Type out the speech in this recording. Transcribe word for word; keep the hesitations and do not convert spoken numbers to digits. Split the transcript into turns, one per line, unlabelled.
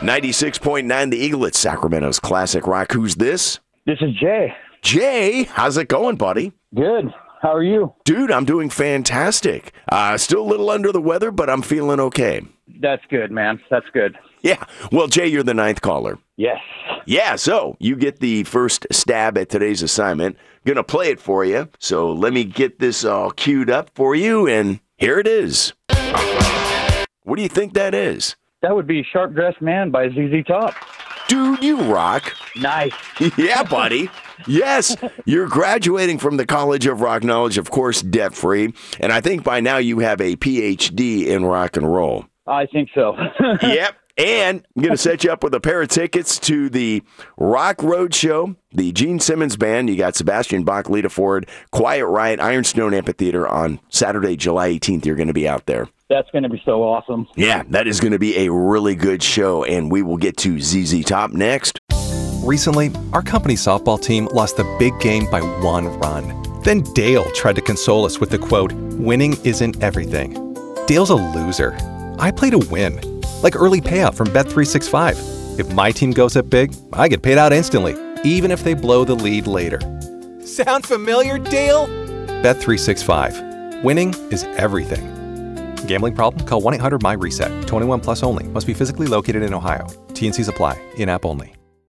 ninety-six point nine The Eagle at Sacramento's Classic Rock. Who's this?
This is Jay.
Jay, how's it going, buddy?
Good. How are you?
Dude, I'm doing fantastic. Uh, still a little under the weather, but I'm feeling okay.
That's good, man. That's good.
Yeah. Well, Jay, you're the ninth caller.
Yes.
Yeah, so you get the first stab at today's assignment. Going to play it for you. So let me get this all queued up for you, and here it is. What do you think that is?
That would be Sharp Dressed Man by Z Z Top.
Dude, you rock.
Nice.
Yeah, buddy. Yes, you're graduating from the College of Rock Knowledge, of course, debt-free. And I think by now you have a P H D in rock and roll.
I think so.
Yep. And I'm going to set you up with a pair of tickets to the Rock Road Show, the Gene Simmons Band. You got Sebastian Bach, Lita Ford, Quiet Riot, Ironstone Amphitheater on Saturday, July eighteenth. You're going to be out there.
That's going to be so awesome.
Yeah, that is going to be a really good show, and we will get to Z Z Top next.
Recently, our company softball team lost the big game by one run. Then Dale tried to console us with the quote, "Winning isn't everything." Dale's a loser. I play to win. Like early payout from Bet three sixty-five. If my team goes up big, I get paid out instantly, even if they blow the lead later. Sound familiar, Dale? Bet three sixty-five. Winning is everything. Gambling problem? Call one eight hundred M Y RESET. twenty-one plus only. Must be physically located in Ohio. T and Cs apply. In-app only.